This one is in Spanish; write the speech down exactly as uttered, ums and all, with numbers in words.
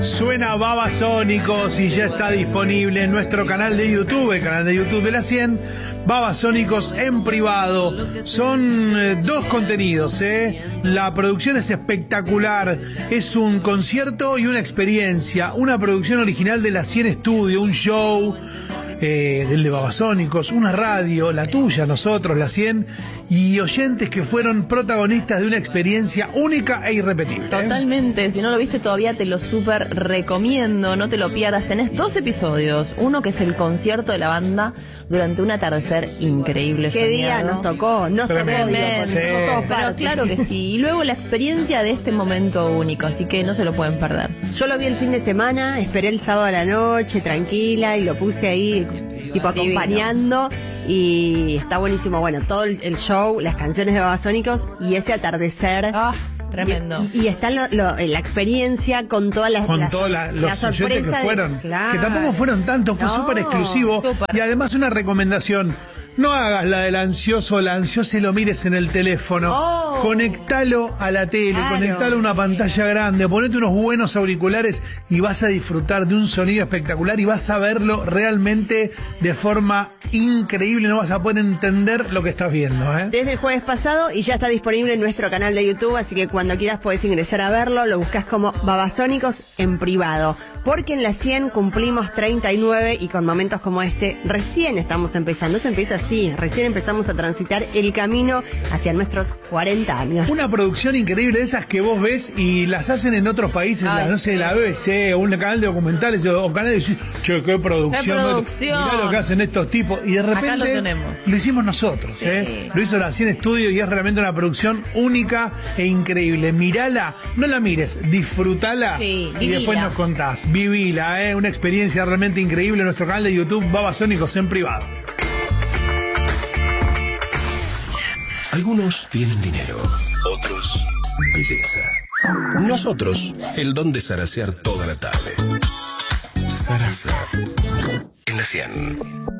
Suena Babasónicos y ya está disponible en nuestro canal de YouTube, el canal de YouTube de la cien, Babasónicos en privado. Son eh, dos contenidos, ¿eh? La producción es espectacular, es un concierto y una experiencia, una producción original de la cien Studio, un show eh, del de Babasónicos, una radio, la tuya, nosotros, la cien, y oyentes que fueron protagonistas de una experiencia única e irrepetible. Totalmente, si no lo viste todavía te lo súper recomiendo, no te lo pierdas. Tenés dos episodios, uno que es el concierto de la banda durante un atardecer increíble. ¿Qué día nos tocó? Nos tocó, digo, Tremendo, sí. pero parte. claro que sí. Y luego la experiencia de este momento único, así que no se lo pueden perder. Yo lo vi el fin de semana, esperé el sábado a la noche, tranquila, y lo puse ahí, tipo acompañando. Y está buenísimo, bueno, todo el, el show, las canciones de Babasónicos y ese atardecer. Ah, tremendo. Y, y está lo, lo, la experiencia con todas las, Con las, todos la, los la oyentes que sorpresa de- fueron, claro. que tampoco fueron tantos, fue No, súper exclusivo. súper. Y además una recomendación: no hagas la del ansioso o la ansiosa y lo mires en el teléfono. Oh. Conectalo a la tele, Claro. conectalo a una pantalla grande, ponete unos buenos auriculares y vas a disfrutar de un sonido espectacular y vas a verlo realmente de forma increíble. No vas a poder entender lo que estás viendo, ¿eh? Desde el jueves pasado y ya está disponible en nuestro canal de YouTube, así que cuando quieras podés ingresar a verlo, lo buscas como Babasónicos en privado. Porque en la cien cumplimos treinta y nueve y con momentos como este recién estamos empezando. Esto empieza así, recién empezamos a transitar el camino hacia nuestros cuarenta años. Una producción increíble de esas que vos ves y las hacen en otros países, Ay, la, no sé, sí. la B B C o un canal de documentales o, o canal de decir, che, qué producción, ¡Qué producción! mirá lo que hacen estos tipos. Y de repente lo tenemos. lo hicimos nosotros, Sí. ¿eh? Lo hizo la cien Studio y es realmente una producción única e increíble. Mirala, no la mires, disfrutala Sí, y vivila. después nos contás. Vivila, ¿eh? Una experiencia realmente increíble en nuestro canal de YouTube, Babasónicos en privado. Algunos tienen dinero, otros belleza. Nosotros, el don de zarasear toda la tarde. Zaraza. En la cien.